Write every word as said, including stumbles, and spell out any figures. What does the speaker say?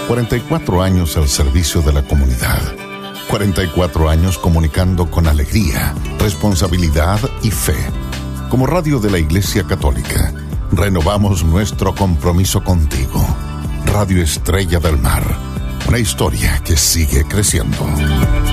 cuarenta y cuatro años al servicio de la comunidad. cuarenta y cuatro años comunicando con alegría, responsabilidad y fe. Como radio de la Iglesia Católica, renovamos nuestro compromiso contigo. Radio Estrella del Mar, una historia que sigue creciendo.